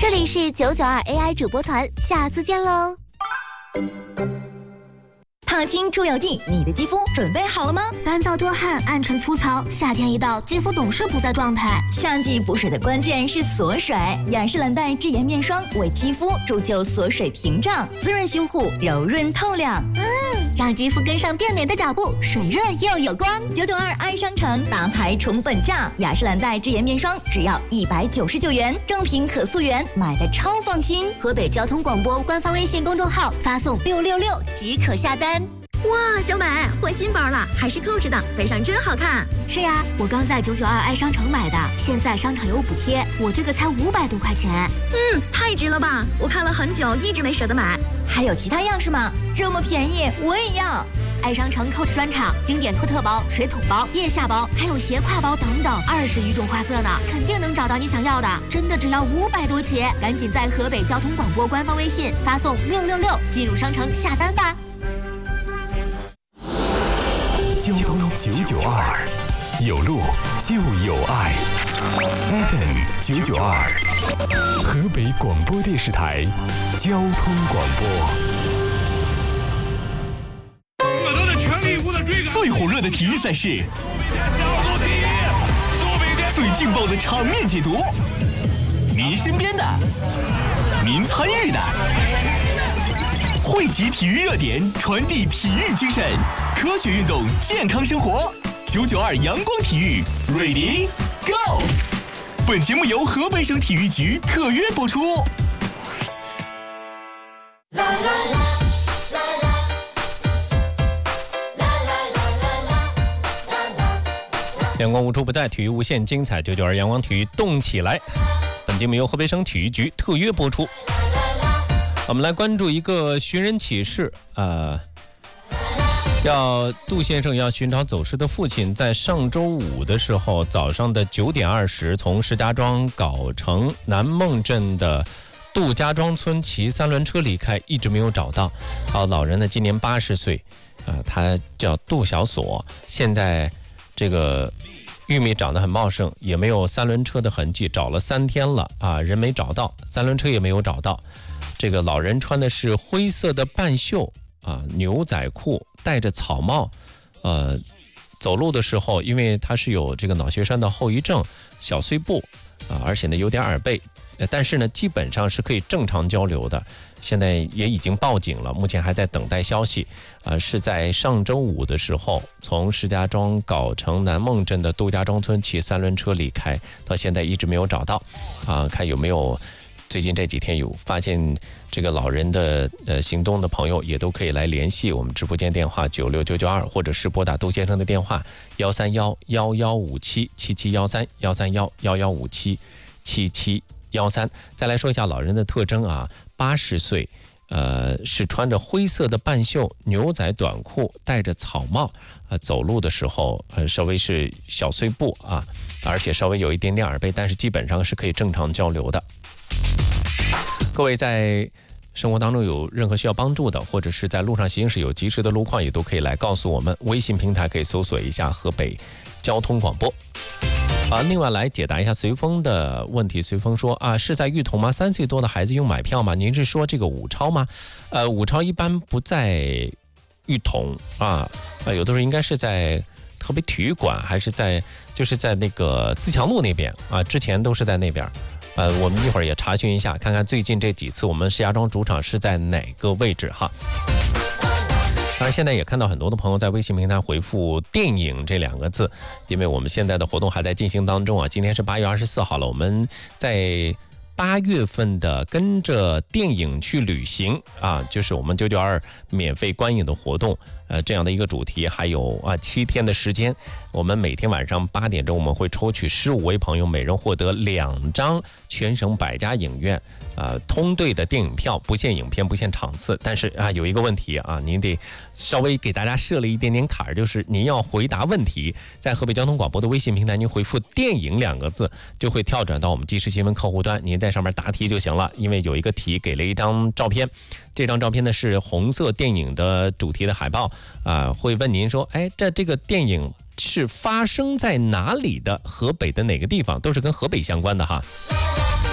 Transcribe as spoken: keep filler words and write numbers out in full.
这里是九九二 A I 主播团，下次见喽。 烫青出油剂，你的肌肤准备好了吗？ 干燥多汗，暗沉粗糙，夏天一到，肌肤总是不在状态。 夏季补水的关键是锁水，雅诗兰黛智妍面霜为肌肤铸就锁水屏障，滋润修护，柔润透亮。 嗯，让肌肤跟上变美的脚步，水润又有光。 九九二 i 商城大牌宠粉价，雅诗兰黛智妍面霜只要一百九十九元，正品可溯源，买的超放心。 河北交通广播官方微信公众号发送六六六即可下单。 哇，小美换新包了，还是扣着的，背上真好看。 是呀，我刚在九九二 i 商城买的，现在商场有补贴，我这个才五百多块钱。 嗯，太值了吧！我看了很久，一直没舍得买。还有其他样式吗？这么便宜，我也要。 爱商城 Coach 专场，经典托特包、水桶包、腋下包，还有斜挎包等等，二十余种花色呢，肯定能找到你想要的。真的只要五百多起，赶紧在河北交通广播官方微信发送六六六进入商城下单吧。 交通九九二，有路就有爱。F M 九九二，河北广播电视台交通广播。 我都在全力以赴的追赶。 最火热的体育赛事，最劲爆的场面解读，您身边的，您参与的。汇集体育热点，传递体育精神，科学运动，健康生活。九九二阳光体育 ，Ready Go！ 本节目由河北省体育局特约播出。啦啦啦啦啦阳光无处不在，体育无限精彩。九九二阳光体育动起来！本节目由河北省体育局特约播出。我们来关注一个寻人启事，呃，要杜先生要寻找走失的父亲，在上周五的时候早上的九点二十，从石家庄藁城南孟镇的杜家庄村骑三轮车离开，一直没有找到。好，老人呢今年八十岁，啊、呃，他叫杜小锁，现在这个玉米长得很茂盛，也没有三轮车的痕迹，找了三天了啊，人没找到，三轮车也没有找到。这个老人穿的是灰色的半袖啊牛仔裤，戴着草帽，呃，走路的时候，因为他是有这个脑血栓的后遗症，小碎步啊，而且呢有点耳背，但是呢基本上是可以正常交流的。现在也已经报警了，目前还在等待消息。啊，是在上周五的时候，从石家庄藁城南孟镇的杜家庄村骑三轮车离开，到现在一直没有找到。啊，看有没有。最近这几天有发现这个老人的呃行动的朋友，也都可以来联系我们直播间电话九六九九二，或者是拨打杜先生的电话幺三幺幺幺五七七七幺三幺三幺幺幺五七七七幺三。再来说一下老人的特征啊，八十岁，呃，是穿着灰色的半袖牛仔短裤，戴着草帽，呃，走路的时候呃稍微是小碎步啊，而且稍微有一点点耳背，但是基本上是可以正常交流的。各位在生活当中有任何需要帮助的，或者是在路上行驶有及时的路况，也都可以来告诉我们。微信平台可以搜索一下河北交通广播。啊，另外来解答一下随风的问题。随风说啊，是在裕彤吗？三岁多的孩子用买票吗？您是说这个武超吗？呃，武超一般不在裕彤啊，呃，有的时候应该是在河北体育馆，还是在就是在那个自强路那边啊，之前都是在那边。呃，我们一会儿也查询一下，看看最近这几次我们石家庄主场是在哪个位置哈。当然，现在也看到很多的朋友在微信平台回复“电影”这两个字，因为我们现在的活动还在进行当中啊。今天是八月二十四号了，我们在八月份的跟着电影去旅行啊，就是我们九九二免费观影的活动，呃，这样的一个主题，还有啊七天的时间，我们每天晚上八点钟我们会抽取十五位朋友，每人获得两张全省百家影院啊通兑的电影票，不限影片，不限场次。但是啊，有一个问题啊，您得稍微给大家设了一点点坎儿，就是您要回答问题，在河北交通广播的微信平台，您回复“电影”两个字，就会跳转到我们即时新闻客户端，您在上面答题就行了。因为有一个题给了一张照片，这张照片呢是红色电影的主题的海报啊、呃，会问您说，哎，这这个电影是发生在哪里的？河北的哪个地方？都是跟河北相关的哈。